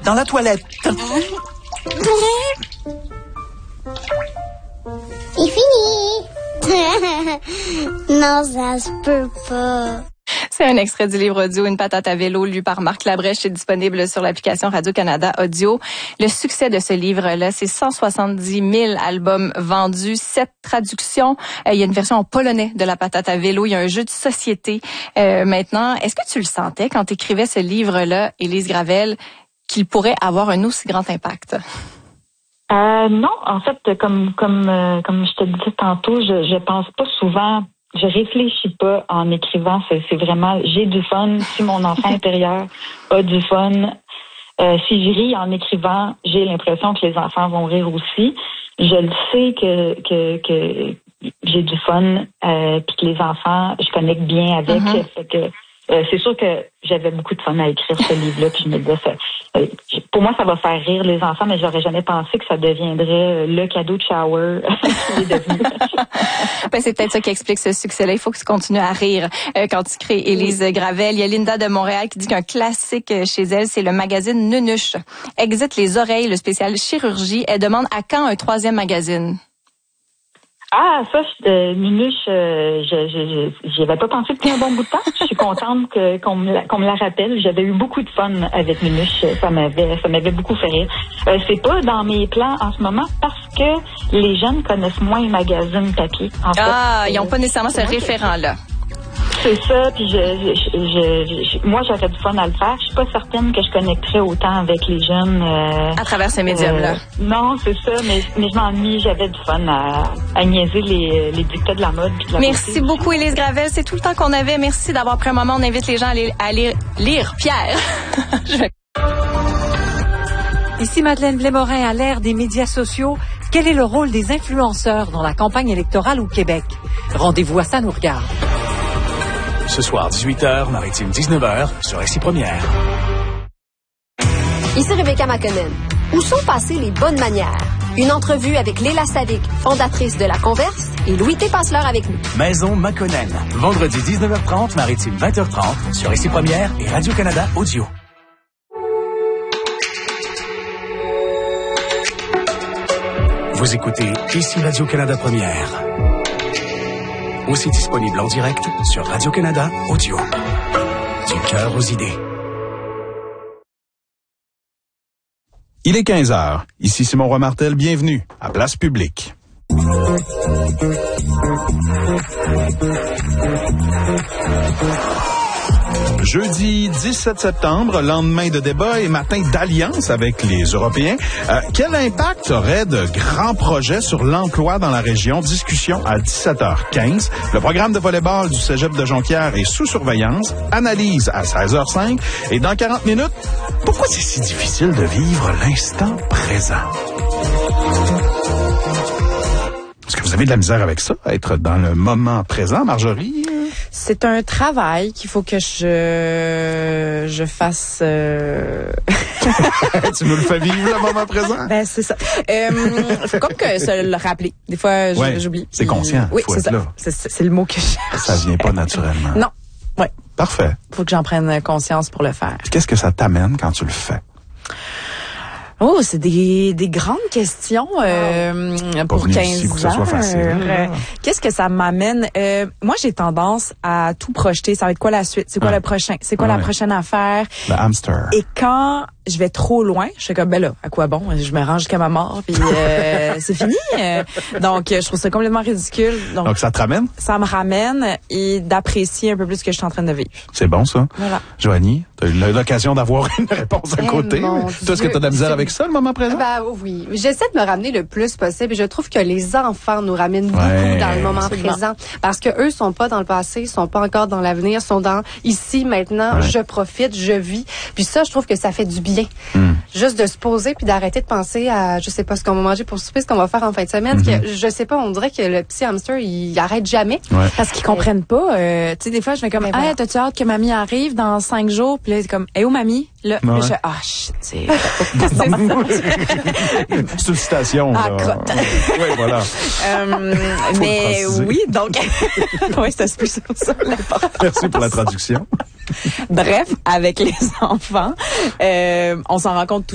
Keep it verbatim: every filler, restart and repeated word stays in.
dans la toilette. C'est fini. Non, ça se peut pas. C'est un extrait du livre audio Une patate à vélo lu par Marc Labrèche. C'est disponible sur l'application Radio-Canada Audio. Le succès de ce livre-là, c'est cent soixante-dix mille albums vendus, sept traductions. Euh, il y a une version en polonais de la patate à vélo. Il y a un jeu de société euh, maintenant. Est-ce que tu le sentais quand tu écrivais ce livre-là, Élise Gravel, qu'il pourrait avoir un aussi grand impact? Euh, non, en fait, comme comme euh, comme je te disais tantôt, je je pense pas souvent, je réfléchis pas en écrivant. C'est, c'est vraiment, j'ai du fun. Si mon enfant intérieur a du fun, euh, si je ris en écrivant, j'ai l'impression que les enfants vont rire aussi. Je le sais que que que j'ai du fun, euh, puis que les enfants, je connecte bien avec. Mm-hmm. Fait que euh, c'est sûr que j'avais beaucoup de fun à écrire ce livre-là, puis je me disais ça. Pour moi, ça va faire rire les enfants, mais j'aurais jamais pensé que ça deviendrait le cadeau de shower qu'il est devenu. Ben, c'est peut-être ça qui explique ce succès-là. Il faut que tu continues à rire euh, quand tu crées Élise oui. Gravel. Il y a Linda de Montréal qui dit qu'un classique chez elle, c'est le magazine Nunuche. Exit les oreilles, le spécial chirurgie. Elle demande à quand un troisième magazine? Ah, ça, euh, Nunuche, euh, je, je, je, j'y avais pas pensé depuis un bon bout de temps. Je suis contente que, qu'on, me la, qu'on me la rappelle. J'avais eu beaucoup de fun avec Nunuche. Ça m'avait, ça m'avait beaucoup fait rire. Euh, c'est pas dans mes plans en ce moment parce que les jeunes connaissent moins les magazines papier. En fait. Ah, ils n'ont pas nécessairement ce référent-là. C'est ça, puis je, je, je, je, moi, j'aurais du fun à le faire. Je suis pas certaine que je connecterais autant avec les jeunes. Euh, à travers ce médium-là. Euh, non, c'est ça, mais, mais je m'ennuie. J'avais du fun à, à niaiser les, les dictats de la mode. De la Merci beauté. Beaucoup, Élise Gravel. C'est tout le temps qu'on avait. Merci d'avoir pris un moment. On invite les gens à aller, à aller lire Pierre. je... Ici Madeleine Blais-Morin. À l'ère des médias sociaux, quel est le rôle des influenceurs dans la campagne électorale au Québec? Rendez-vous à Ça nous regarde. Ce soir, dix-huit heures, Maritime dix-neuf heures, sur Ici Première. Ici Rebecca McConnell. Où sont passées les bonnes manières? Une entrevue avec Léla Savic, fondatrice de La Converse, et Louis T. Passeleur avec nous. Maison McConnell. Vendredi dix-neuf heures trente, Maritime vingt heures trente, sur Ici Première et Radio-Canada Audio. Vous écoutez Ici Radio-Canada Première. Aussi disponible en direct sur Radio-Canada Audio. Du cœur aux idées. Il est quinze heures. Ici Simon Roy Martel. Bienvenue à Place Publique. Jeudi dix-sept septembre, lendemain de débat et matin d'alliance avec les Européens. Euh, quel impact aurait de grands projets sur l'emploi dans la région? Discussion à dix-sept heures quinze. Le programme de volley-ball du Cégep de Jonquière est sous surveillance. Analyse à seize heures cinq. Et dans quarante minutes, pourquoi c'est si difficile de vivre l'instant présent? Est-ce que vous avez de la misère avec ça, être dans le moment présent, Marjorie? C'est un travail qu'il faut que je je fasse. Euh... Tu me le fais vivre le moment présent? Ben c'est ça. Euh, faut comme que se le rappeler. Des fois, ouais, j'oublie. C'est conscient. Oui, faut c'est être ça. Là. C'est, c'est le mot que je cherche. Ça vient pas naturellement. Non. Ouais. Parfait. Faut que j'en prenne conscience pour le faire. Qu'est-ce que ça t'amène quand tu le fais? Oh, c'est des des grandes questions euh, pour quinze ans. Que ça soit facile, euh, qu'est-ce que ça m'amène? Euh, moi, j'ai tendance à tout projeter. Ça va être quoi la suite? C'est quoi ah. le prochain? C'est quoi ah, la prochaine affaire? Le hamster. Et quand je vais trop loin, je fais comme, ben là, à quoi bon? Je me range jusqu'à ma mort, puis euh, c'est fini. Donc, je trouve ça complètement ridicule. Donc, Donc, ça te ramène? Ça me ramène et d'apprécier un peu plus ce que je suis en train de vivre. C'est bon, ça. Voilà. Joanie, tu as eu l'occasion d'avoir une réponse à côté. Eh, toi, est-ce que tu as de la misère avec ça, le moment présent? Ben oui. J'essaie de me ramener le plus possible et je trouve que les enfants nous ramènent beaucoup ouais, dans le moment absolument. présent parce que eux sont pas dans le passé, sont pas encore dans l'avenir, sont dans ici, maintenant, ouais. je profite, je vis. Puis ça, je trouve que ça fait du bien. Mm. Juste de se poser puis d'arrêter de penser à, je sais pas, ce qu'on va manger pour souper, ce qu'on va faire en fin de semaine. Mm-hmm. Que, je sais pas, on dirait que le petit hamster, il arrête jamais. Ouais. Parce qu'ils comprennent pas. Euh, tu sais, des fois, je fais comme, ah, hey, t'as-tu hâte que mamie arrive dans cinq jours? Puis là, c'est comme, hey, où mamie? Là, ouais. je fais, ah, shit, c'est... c'est une citation. Ah, crotte. Oui, voilà. Euh, mais oui, donc, oui, c'est plus ça l'important. Merci pour la traduction. Bref, avec les enfants, euh, on s'en rend compte tout